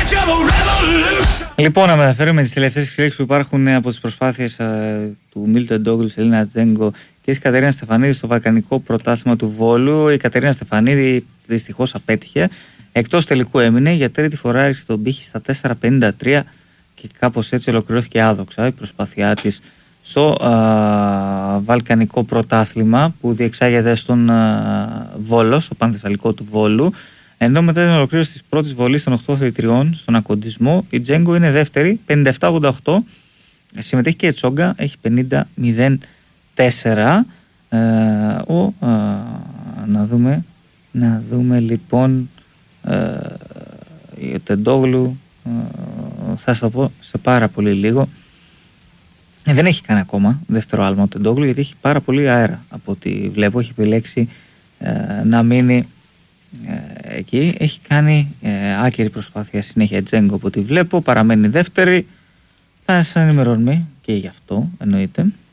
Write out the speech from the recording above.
Λοιπόν, να μεταφέρουμε τις τελευταίες εξελίξεις που υπάρχουν από τις προσπάθειες του Μίλτον Ντόγκλου, Σελίνα Τζέγκο και της Κατερίνα Στεφανίδη στο βαλκανικό πρωτάθλημα του Βόλου. Η Κατερίνα Στεφανίδη δυστυχώς απέτυχε. Εκτός τελικού έμεινε, για τρίτη φορά έριξε τον πύχη στα 4.53 και κάπως έτσι ολοκληρώθηκε άδοξα η προσπάθειά της στο βαλκανικό πρωτάθλημα που διεξάγεται στον Βόλο, στο Πανθεσσαλικό του Βόλου. Ενώ μετά την ολοκλήρωση της πρώτης βολής των 8 θητριών στον ακοντισμό, η Τζέγκο είναι δεύτερη, 57-88. Συμμετέχει και η Τσόγκα, έχει 50-04. Να δούμε λοιπόν για Τεντόγλου, θα σας το πω σε πάρα πολύ λίγο. Δεν έχει κάνει ακόμα δεύτερο άλμα ο Τεντόγλου, γιατί έχει πάρα πολύ αέρα από ό,τι βλέπω. Έχει επιλέξει να μείνει εκεί. Έχει κάνει άκυρη προσπάθεια συνέχεια Τζέγκο από ό,τι βλέπω, παραμένει δεύτερη. Θα σας ενημερώνουμε και γι' αυτό, εννοείται.